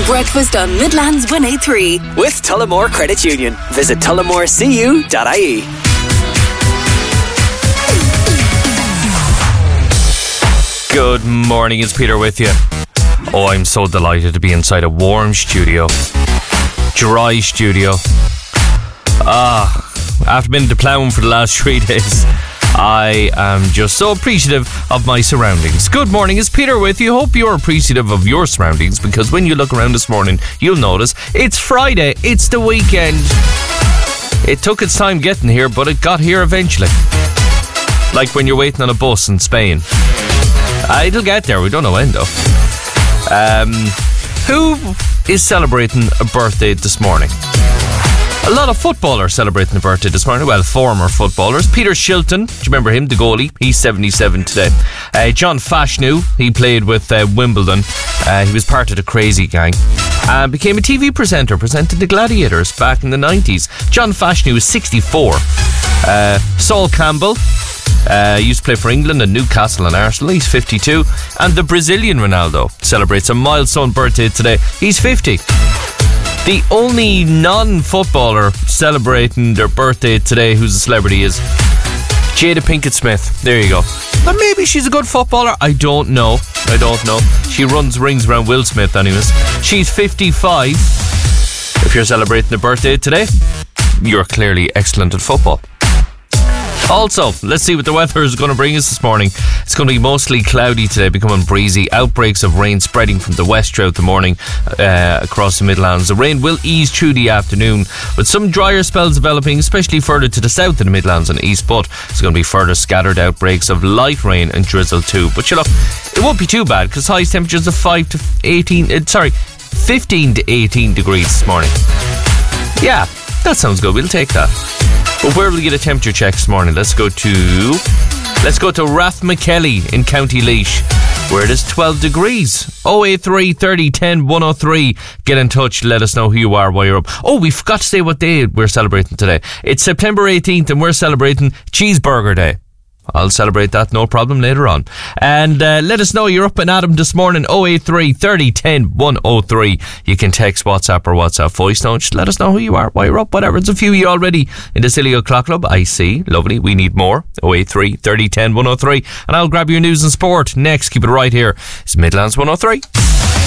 Breakfast on Midlands 1A3 with Tullamore Credit Union. Visit tullamorecu.ie. Good morning, it's Peter with you. Oh, I'm so delighted to be inside a warm studio. Dry studio. After being to ploughing for the last 3 days, I am just so appreciative of my surroundings. Good morning, it's Peter with you. Hope you're appreciative of your surroundings, because when you look around this morning, you'll notice it's Friday, it's the weekend. It took its time getting here, but it got here eventually. Like when you're waiting on a bus in Spain. It'll get there, we don't know when though. Who is celebrating a birthday this morning? A lot of footballers celebrating a birthday this morning. Well, former footballers. Peter Shilton, do you remember him, the goalie? He's 77 today. John Fashanu, he played with Wimbledon. He was part of the Crazy Gang. Became a TV presenter, presented the Gladiators back in the 90s. John Fashanu is 64. Saul Campbell, used to play for England and Newcastle and Arsenal. He's 52. And the Brazilian Ronaldo celebrates a milestone birthday today. He's 50. The only non-footballer celebrating their birthday today who's a celebrity is Jada Pinkett Smith. There you go. But maybe she's a good footballer. I don't know. She runs rings around Will Smith anyways. She's 55. If you're celebrating a birthday today, you're clearly excellent at football. Also, let's see what the weather is going to bring us this morning. It's going to be mostly cloudy today, becoming breezy. Outbreaks of rain spreading from the west throughout the morning across the Midlands. The rain will ease through the afternoon, with some drier spells developing, especially further to the south of the Midlands and east. But there's going to be further scattered outbreaks of light rain and drizzle too. But you know, it won't be too bad, because highest temperatures of 15 to 18 degrees this morning. Yeah, that sounds good. We'll take that. But where will we get a temperature check this morning? Let's go to Rathmakelly in County Laois, where it is 12 degrees. 083 30 10 103. Get in touch, let us know who you are, why you're up. Oh, we forgot to say what day we're celebrating today. It's September 18th and we're celebrating Cheeseburger Day. I'll celebrate that, no problem, later on. And let us know you're up and at 'em this morning. 083 30 10 103. You can text, WhatsApp or WhatsApp voice note. Just let us know who you are, why you're up, whatever. There's a few of you already in the Silly O'Clock Club. I see. Lovely. We need more. 083 30 10 103. And I'll grab your news and sport next. Keep it right here. It's Midlands 103.